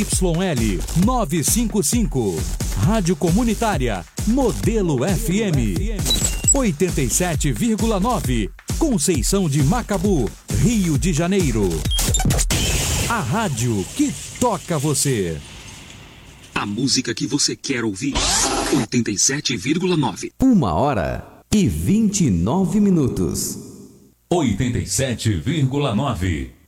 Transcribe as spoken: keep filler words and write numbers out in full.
Y L novecentos e cinquenta e cinco. Rádio Comunitária Modelo F M oitenta e sete vírgula nove. Conceição de Macabu, Rio de Janeiro. A rádio que toca você. A música que você quer ouvir. oitenta e sete vírgula nove. Uma hora e vinte e nove minutos. oitenta e sete vírgula nove.